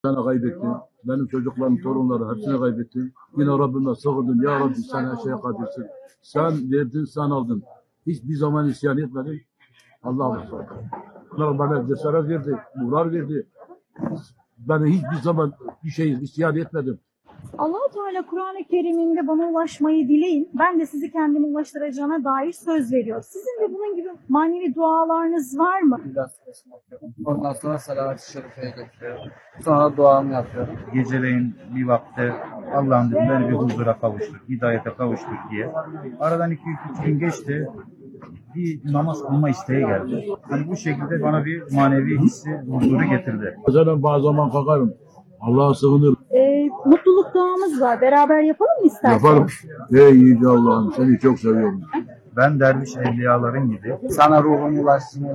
Sana kaybettim. Benim çocuklarım, torunları hepsini kaybettim. Yine Rabbime sığındım. Ya Rabbi sen her şeye kadirsin. Sen verdin, sen aldın. Hiçbir zaman isyan etmedim. Allah'a emanet. Allah bana cesaret verdi, murar verdi. Ben hiçbir zaman bir şey isyan etmedim. Allah-u Teala Kur'an-ı Kerim'inde bana ulaşmayı dileyin. Ben de sizi kendime ulaştıracağına dair söz veriyor. Sizin de bunun gibi manevi dualarınız var mı? Ondan sonra salavat-ı şerifeye getiriyorum. Sonra duamı yapıyorum. Geceleyin bir vakte Allah'ım dedim beni bir huzura kavuştur, hidayete kavuştur diye. Aradan 2-3 gün geçti. Bir namaz kılma isteği geldi. Hani bu şekilde bana bir manevi hissi, huzuru getirdi. Bazen bazı zaman kalkarım. Allah'a sığınırım. Mutluluk duamız var. Beraber yapalım mı isterseniz? Yaparım. Ey yüce Allah'ım seni çok seviyorum. Ben derviş evliyaların gibi sana ruhum ulaşsın.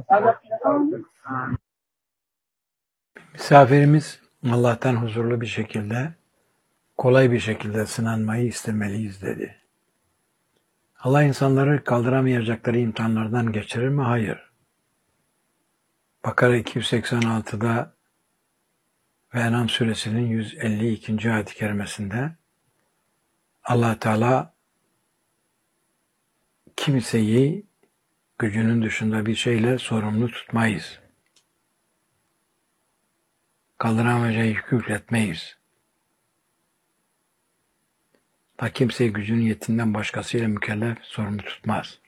Misafirimiz Allah'tan huzurlu bir şekilde, kolay bir şekilde sınanmayı istemeliyiz dedi. Allah insanları kaldıramayacakları imtihanlardan geçirir mi? Hayır. Bakara 286'da ve En'am suresinin 152. ayet-i kerimesinde Allah Teala kimseyi gücünün dışında bir şeyle sorumlu tutmayız. Kaldıramayacağı yükü yükletmeyiz. Ta kimseyi gücünün yetinden başkasıyla mükellef sorumlu tutmaz.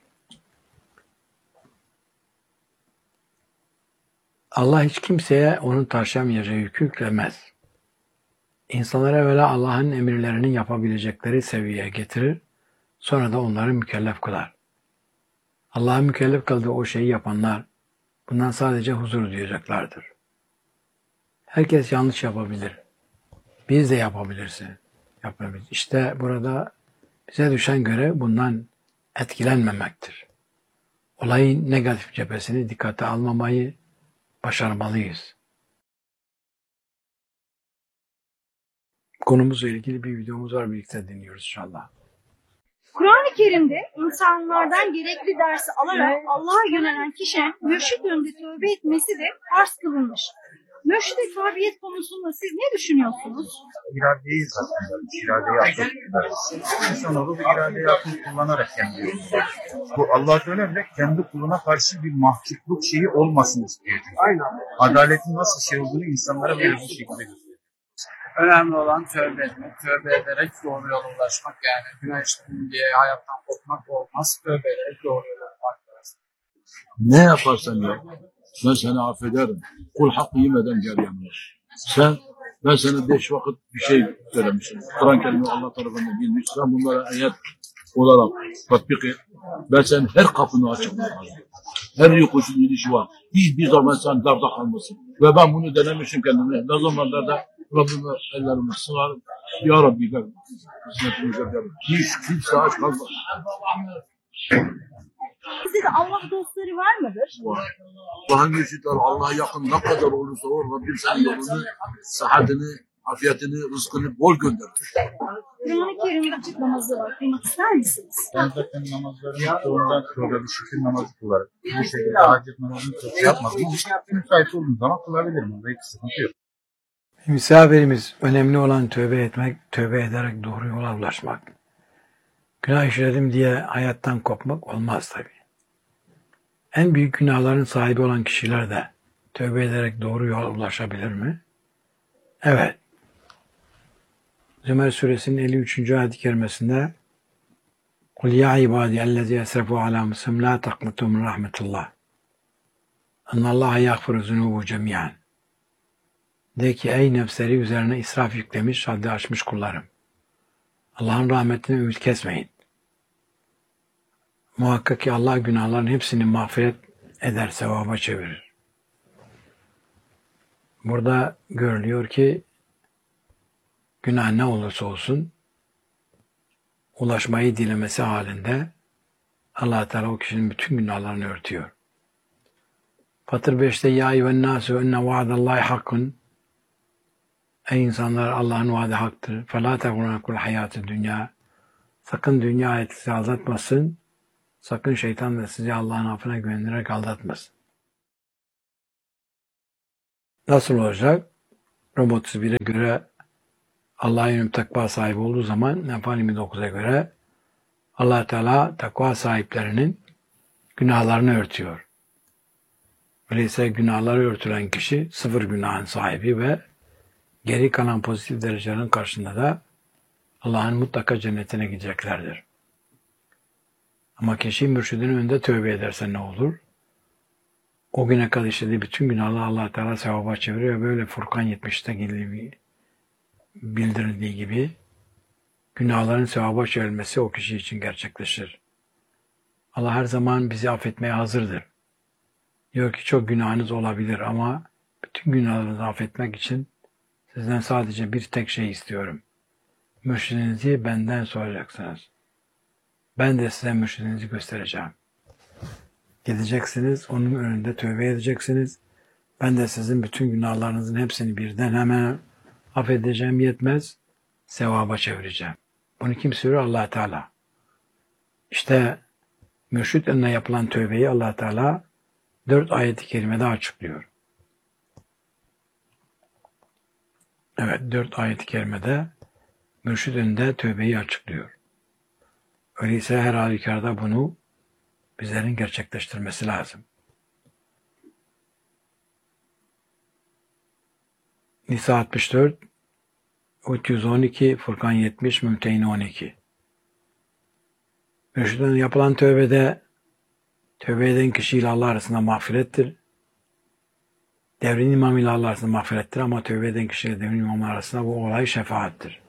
Allah hiç kimseye onun taşıyamayacağı yükü yüklemez. İnsanlara evvela Allah'ın emirlerinin yapabilecekleri seviyeye getirir, sonra da onları mükellef kılar. Allah'ın mükellef kıldığı o şeyi yapanlar, bundan sadece huzur duyacaklardır. Herkes yanlış yapabilir. Biz de yapabiliriz. İşte burada bize düşen görev bundan etkilenmemektir. Olayın negatif cephesini dikkate almamayı başarmalıyız. Konumuzla ilgili bir videomuz var, birlikte dinliyoruz inşallah. Kur'an-ı Kerim'de insanlardan gerekli dersi alarak Allah'a yönelen kişinin mürşid önünde tövbe etmesi de farz kılınmış. Mürşide tabiyet konusunda siz ne düşünüyorsunuz? İradeyi zaten, iradeyi akıl. İnsanoğlu bu iradeyi akıl kullanarak kendi. Bu Allah Teala bile kendi kuluna karşı bir mahcupluk şeyi olmasın istiyor. Aynen. Adaletin nasıl şey olduğunu insanlara böyle bu şekilde gösteriyor. Önemli olan tövbe etmek, tövbe ederek doğru yola ulaşmak, yani günah işledim diye hayattan kopmak olmaz, tövbe ederek doğru yola ulaşmak lazım. Ne yaparsan yap, ben seni affederim. Kul hakkı yemeden gel yanına. Ben sana 5 vakit bir şey söylemişim. Kur'an-ı Kerim'i Allah tarafından bilmiş. Sen bunlara ayet olarak tatbik et. Ben senin her kapını açık tutarım. Her yokuşun inişi var. Hiçbir zaman sen darda kalmasın. Ve ben bunu denemişim kendime. Ne zamanlarda Rabbime ellerimi sığarım. Ya Rabbi ben hizmetimize geldim. Hiç kimse aç kalmaz. Sizde de Allah dostları var mıdır? Allah'ın mürşitleri Allah'a yakın ne kadar olursa o Rabbim senin yolunu, sıhhatini, afiyetini, rızkını bol gönderir. Kur'an-ı Kerim'de açık namazı var. Kıymak ister misiniz? Ben zaten namazlarımı çoğundan sonra bir şükür namazı kılarım. Bu şekilde hacet namazını çok yapmadım ama müsait olduğum zaman kılabilirim. Onda hiç sıkıntı yok. Misafirimiz, önemli olan tövbe etmek, tövbe ederek doğru yola ulaşmak. Günah işledim diye hayattan kopmak olmaz tabii. En büyük günahların sahibi olan kişiler de tövbe ederek doğru yola ulaşabilir mi? Evet. Zümer suresinin 53. ayet-i kerimesinde قُلْ يَا عِبَادِيَ الَّذِي أَسْرَفُوا عَلَى مُسْلِمٍ لَا تَقْنَطُوا مِنْ رَحْمَةِ اللّٰهِ اَنَّ اللّٰهَ يَغْفِرُ الذُّنُوبَ جَمِيعًا. De ki ey nefsleri üzerine israf yüklemiş, haddi aşmış kullarım. Allah'ın rahmetine ümit kesmeyin. Muhakkak ki Allah günahların hepsini mağfiret eder, sevaba çevirir. Burada görülüyor ki günah ne olursa olsun ulaşmayı dilemesi halinde Allah Teala o kişinin bütün günahlarını örtüyor. Fatır 5'te ya eyyühen nâsü enne vaadallahi hakkun. Ey insanlar, Allah'ın vaadi haktır. Felâ tegurrenekul hayâtı dünya. Sakın dünya hayatı sizi aldatmasın. Sakın şeytan da sizi Allah'ın affına güvenerek aldatmasın. Nasıl olacak? Rum 31'e göre Allah'a yönelik takva sahibi olduğu zaman Nefal 29'a göre Allah Teala takva sahiplerinin günahlarını örtüyor. Öyleyse günahları örtülen kişi sıfır günahın sahibi ve geri kalan pozitif derecelerin karşısında da Allah'ın mutlaka cennetine gideceklerdir. Ama kişi mürşidinin önünde tövbe ederse ne olur? O güne kadar işlediği bütün günahları Allah Teala sevaba çeviriyor. Böyle Furkan 70'te bildirildiği gibi günahların sevaba çevrilmesi o kişi için gerçekleşir. Allah her zaman bizi affetmeye hazırdır. Diyor ki çok günahınız olabilir ama bütün günahlarınızı affetmek için sizden sadece bir tek şey istiyorum. Mürşidinizi benden soracaksınız. Ben de size mürşidinizi göstereceğim. Gideceksiniz, onun önünde tövbe edeceksiniz. Ben de sizin bütün günahlarınızın hepsini birden hemen affedeceğim yetmez, sevaba çevireceğim. Bunu kim söylüyor? Allah Teala. İşte mürşid önüne yapılan tövbeyi Allah Teala 4 ayet-i kerimede açıklıyor. Evet, 4 ayet-i kerimede mürşid önünde tövbeyi açıklıyor. Öyleyse her halükarda bunu bizlerin gerçekleştirmesi lazım. Nisa 64, Hud 112, Furkan 70, Mümtehine 12. Mürşidin yapılan tövbede tövbe eden kişiyle Allah arasında mağfirettir. Devrin imamı ile Allah arasında mağfirettir ama tövbe eden kişiyle devrin imamı arasında bu olay şefaattir.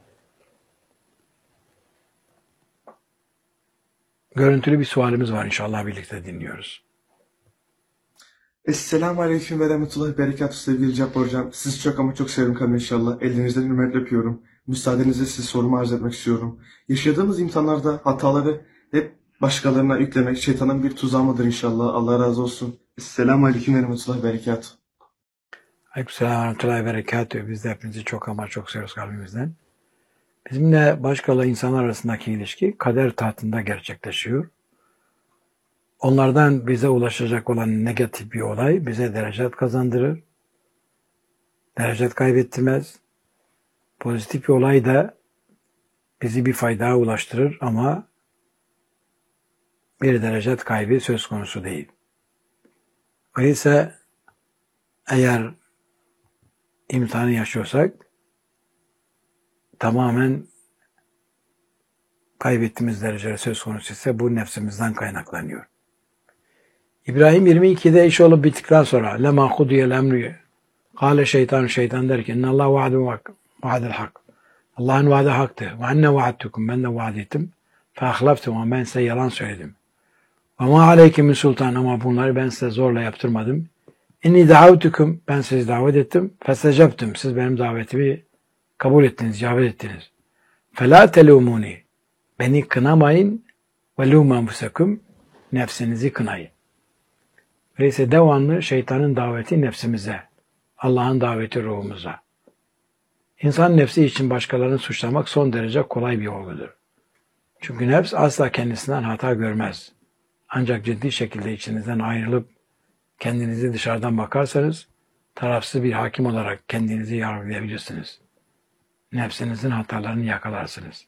Görüntülü bir sualimiz var, inşallah birlikte dinliyoruz. Esselamu Aleyküm ve Rahmetullahi Berekatuhu sevgili Cabbar Hocam. Sizi çok ama çok seviyorum kanım inşallah. Elinizden hürmetle öpüyorum. Müsaadenizle size sorumu arz etmek istiyorum. Yaşadığımız imtihanlarda hataları hep başkalarına yüklemek şeytanın bir tuzağı mıdır inşallah? Allah razı olsun. Esselamu Aleyküm ve Rahmetullahi Berekatuhu. Aleykümselam ve Rahmetullahi Berekatuhu. Biz de hepinizi çok ama çok seviyoruz kalbimizden. Bizimle başkalarıyla insanlar arasındaki ilişki kader tahtında gerçekleşiyor. Onlardan bize ulaşacak olan negatif bir olay bize derecet kazandırır. Derecet kaybettirmez. Pozitif bir olay da bizi bir faydaya ulaştırır ama bir derecet kaybı söz konusu değil. Öyleyse eğer imtihanı yaşıyorsak tamamen kaybettiğimiz dereceler söz konusu ise bu nefsimizden kaynaklanıyor. İbrahim 22'de iş olup bittikten sonra lema kudiyel emri kâle şeytan der ki innallâhu vaadel hak. Allah'ın vaadi haktı. Ve enne vaadtukum, ben de vaad ettim. Fe ahlaftum, ama ben size yalan söyledim. Ve ma aleyke min sultan, ama bunları ben size zorla yaptırmadım. İnni daavtukum, ben sizi davet ettim. Festecebtum, siz benim davetimi kabul ettiniz, icabet ettiniz. Fela telumuni, beni kınamayın. Ve lûm enfusekum, nefsinizi kınayın. Öyleyse devamlı şeytanın daveti nefsimize, Allah'ın daveti ruhumuza. İnsan nefsi için başkalarını suçlamak son derece kolay bir olgudur. Çünkü nefs asla kendisinden hata görmez. Ancak ciddi şekilde içinizden ayrılıp kendinizi dışarıdan bakarsanız tarafsız bir hakim olarak kendinizi yargılayabilirsiniz. Nefsinizin hatalarını yakalarsınız.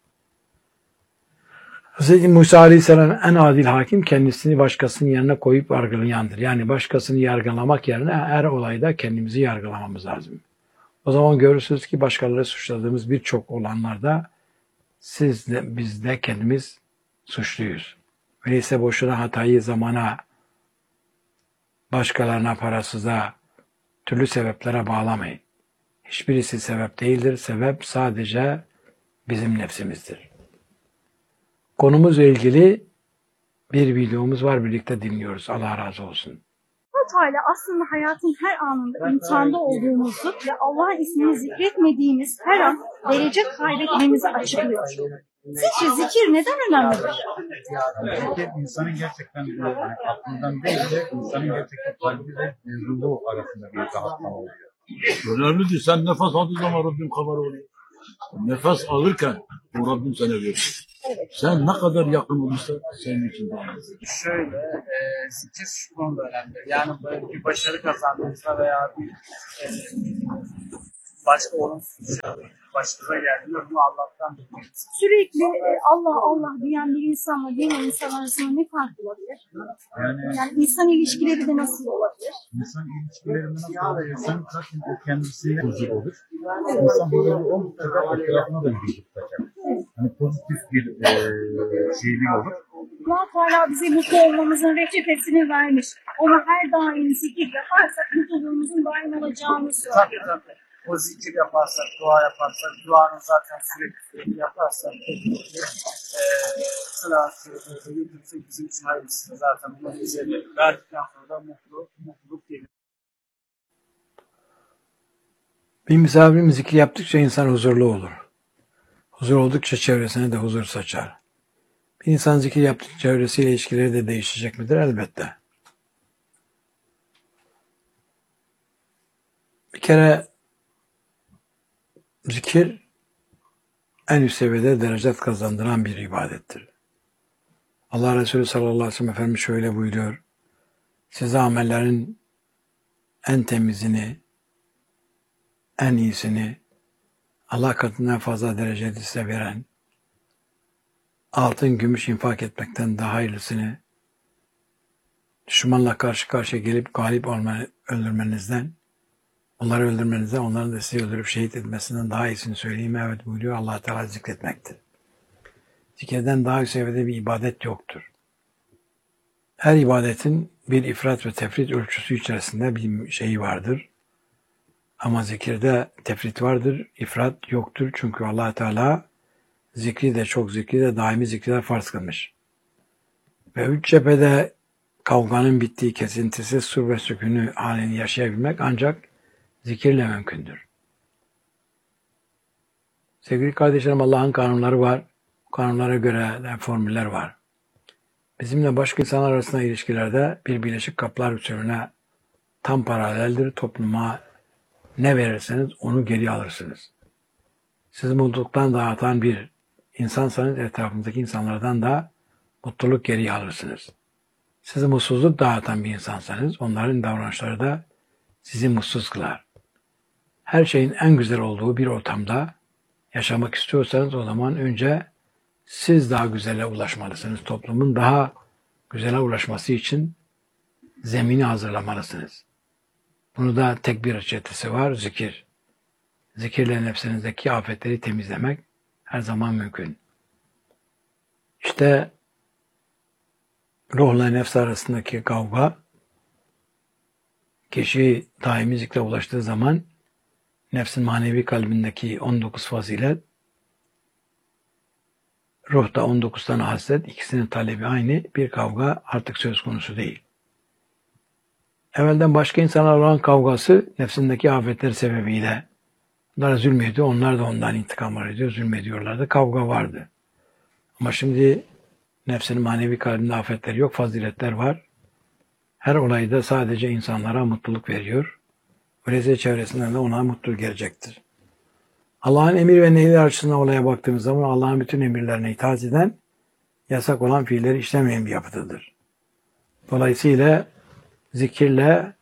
Hz. Musa Aleyhisselam en adil hakim kendisini başkasının yerine koyup yargılayandır. Yani başkasını yargılamak yerine her olayda kendimizi yargılamamız lazım. O zaman görürsünüz ki başkaları suçladığımız birçok olanlarda biz de kendimiz suçluyuz. Öyleyse boşuna hatayı zamana, başkalarına, parasıza, türlü sebeplere bağlamayın. Hiçbirisi sebep değildir. Sebep sadece bizim nefsimizdir. Konumuzla ilgili bir videomuz var, birlikte dinliyoruz. Allah razı olsun. Allah Teala aslında hayatın her anında imtihanda olduğumuzu ve Allah'ın ismini zikretmediğimiz her an derece kaybetmemizi açıklıyor. Sizce zikir neden önemlidir? Zikir insanın gerçekten aklından değil de insanın gerçekten kalbi ve ruhu arasında bir rahatlama oluyor. Önemlidir. Sen nefes aldığı zaman Rabbim haber oluyor. Nefes alırken o Rabbim sana veriyor. Sen ne kadar yakın olursa senin için de önemli. Şöyle, zikir şu konuda önemli. Yani böyle bir başarı kazandığınızda veya bir başka olumsuz bir şey başımıza gelmiyor. Bunu Allah'tan bekliyoruz. Sürekli Allah Allah diyen bir insanla diğer insan arasında ne fark olabilir? Yani insan ilişkileri de nasıl olabilir? İnsan ilişkilerinde nasıl olursan zaten o kendisine huzur olur. İnsan huzuru olmadan etrafına da bir huzur kaçar. Hani pozitif bir şeylik olur. Allah Teala bize mutlu olmamızın reçetesini vermiş. Onu her daim zikir yaparsak mutluluğumuzun daim olacağını söylüyor. Tabii. O zikir yaparsak, dua yaparsak, duanın zaten sürekli yaparsak, sıra götürsek bizim için hayırlısı. Zaten bunu bize verdikten sonra da mutluluk gelir. Bir misafirim zikir yaptıkça insan huzurlu olur. Huzur oldukça çevresine de huzur saçar. Bir insan zikir yaptıkça çevresiyle ilişkileri de değişecek midir? Elbette. Bir kere zikir en üst seviyede derecet kazandıran bir ibadettir. Allah Resulü sallallahu aleyhi ve sellem Efendimiz şöyle buyuruyor. Size amellerin en temizini, en iyisini, Allah katından fazla derecede size veren, altın, gümüş infak etmekten daha hayırlısını, düşmanla karşı karşıya gelip galip öldürmenizden, onları öldürmenizden, onların da sizi öldürüp şehit etmesinden daha iyisini söyleyeyim. Evet buyuruyor, Allah Teala zikretmektir. Zikirden daha üst seviyede bir ibadet yoktur. Her ibadetin bir ifrat ve tefrit ölçüsü içerisinde bir şeyi vardır. Ama zikirde tefrit vardır, ifrat yoktur. Çünkü Allah Teala zikri de çok zikri de daimi zikri de farz kılmış. Ve üç cephede kavganın bittiği kesintisiz sur ve sükûnü halini yaşayabilmek ancak zikirle mümkündür. Sevgili kardeşlerim, Allah'ın kanunları var. Bu kanunlara göre de formüller var. Bizimle başka insanlar arasında ilişkilerde bir Birleşik Kaplar usulüne tam paraleldir. Topluma ne verirseniz onu geri alırsınız. Sizi mutluluktan dağıtan bir insansanız etrafınızdaki insanlardan da mutluluk geri alırsınız. Sizi mutsuzluk dağıtan bir insansanız onların davranışları da sizi mutsuz kılar. Her şeyin en güzel olduğu bir ortamda yaşamak istiyorsanız o zaman önce siz daha güzele ulaşmalısınız. Toplumun daha güzele ulaşması için zemini hazırlamalısınız. Bunu da tek bir reçetesi var, zikir. Zikirle nefsinizdeki afetleri temizlemek her zaman mümkün. İşte ruhla nefs arasındaki kavga, kişi daimi zikre ulaştığı zaman nefsin manevi kalbindeki 19 fazilet, ruhta 19 tane hasret, ikisinin talebi aynı, bir kavga artık söz konusu değil. Evvelden başka insanlar olan kavgası nefsindeki afetler sebebiyle onlara zulmediyor, onlar da ondan intikam arıyor, zulmediyorlardı, kavga vardı. Ama şimdi nefsinin manevi kalbinde afetleri yok, faziletler var. Her olayda sadece insanlara mutluluk veriyor. Öyleyse çevresinden de ona mutluluk gelecektir. Allah'ın emir ve nehirleri açısından olaya baktığımız zaman Allah'ın bütün emirlerine itaat eden, yasak olan fiilleri işlemeyen bir yapıdadır. Dolayısıyla zikirle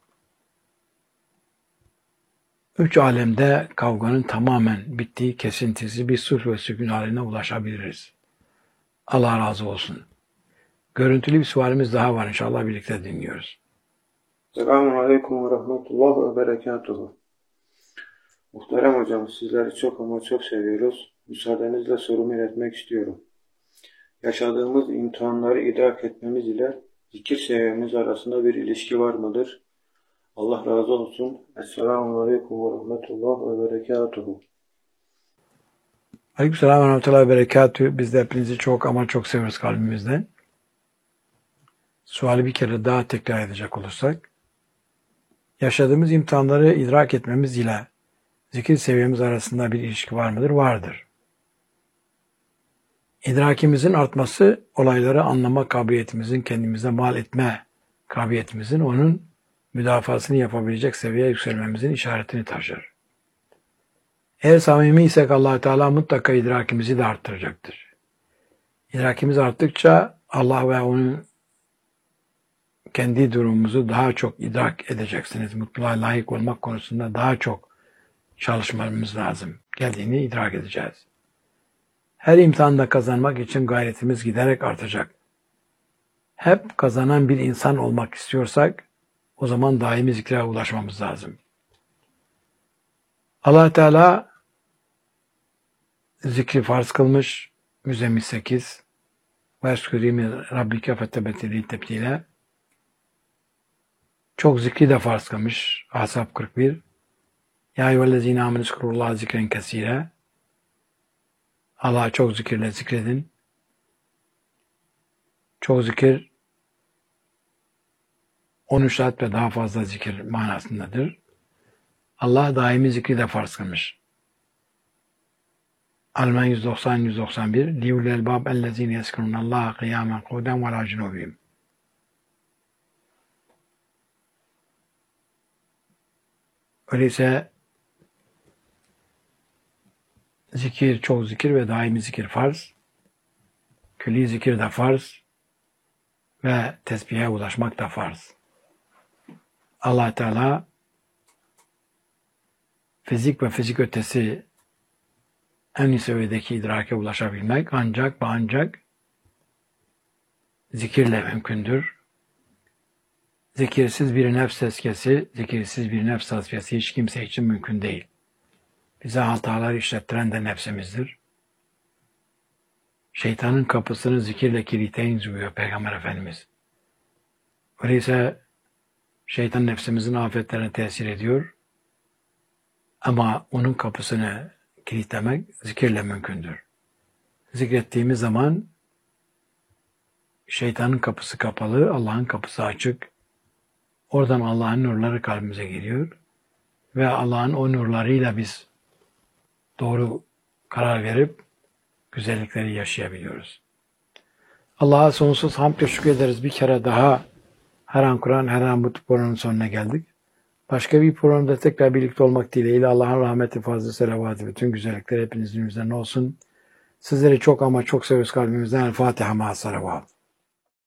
üç alemde kavganın tamamen bittiği kesintisiz bir sulh ve sükun haline ulaşabiliriz. Allah razı olsun. Görüntülü bir sualimiz daha var, inşallah birlikte dinliyoruz. Selamun Aleyküm ve Rahmetullah ve Berekatuhu. Muhterem hocam, sizleri çok ama çok seviyoruz. Müsaadenizle sorumu iletmek istiyorum. Yaşadığımız imtihanları idrak etmemiz ile zikir seviyemiz arasında bir ilişki var mıdır? Allah razı olsun. Esselamu Aleyküm ve Rahmetullah ve Berekatuhu. Aleykümselam ve Rahmetullah ve Berekatuhu. Biz de hepinizi çok ama çok seviyoruz kalbimizden. Suali bir kere daha tekrar edecek olursak, yaşadığımız imtihanları idrak etmemiz ile zikir seviyemiz arasında bir ilişki var mıdır? Vardır. İdrakimizin artması, olayları anlama kabiliyetimizin, kendimize mal etme kabiliyetimizin, onun müdafasını yapabilecek seviyeye yükselmemizin işaretini taşır. Eğer samimiysek Allah Teala mutlaka idrakimizi de arttıracaktır. İdrakimiz arttıkça Allah ve onun kendi durumumuzu daha çok idrak edeceksiniz. Mutluluğa layık olmak konusunda daha çok çalışmamız lazım. Geldiğini idrak edeceğiz. Her imtihanda kazanmak için gayretimiz giderek artacak. Hep kazanan bir insan olmak istiyorsak o zaman daimi zikre ulaşmamız lazım. Allah Teala zikri farz kılmış. Müzzemmil 8 ve eskürîmi rabbike fettebetili tebdile. Çok zikri de farz kılmış. Ahzab 41. Ya eyyühellezîne âmenû zikrullâhe zikren kesîre. Allah'a çok zikirle zikredin. Çok zikir 13 saat ve daha fazla zikir manasındadır. Allah daimi zikri de farz kılmış. Alman 190-191 Liul elbab ellezîne yezkurûnallâhe kıyâmen kûden ve alâ cunûbihim. Öyleyse zikir, çok zikir ve daimi zikir farz. Külli zikir de farz. Ve tesbihe ulaşmak da farz. Allah Teala fizik ve fizik ötesi en seviyedeki idrake ulaşabilmek ancak ve ancak zikirle mümkündür. Zikirsiz bir nefs tezkiyesi, zikirsiz bir nefs tasfiyesi hiç kimse için mümkün değil. Bize hatalar işlettiren de nefsimizdir. Şeytanın kapısını zikirle kilitleyin diyor Peygamber Efendimiz. Öyleyse şeytan nefsimizin afetlerine tesir ediyor. Ama onun kapısını kilitlemek zikirle mümkündür. Zikrettiğimiz zaman şeytanın kapısı kapalı, Allah'ın kapısı açık. Oradan Allah'ın nurları kalbimize geliyor. Ve Allah'ın o nurlarıyla biz doğru karar verip güzellikleri yaşayabiliyoruz. Allah'a sonsuz hamd ve şükür ederiz. Bir kere daha her an Kur'an, her an bu programın sonuna geldik. Başka bir programda tekrar birlikte olmak dileğiyle Allah'ın rahmeti, fazla selavatı, bütün güzellikler hepinizin üzerine olsun. Sizleri çok ama çok seviyoruz kalbimizden. El Fatiha ma salavat.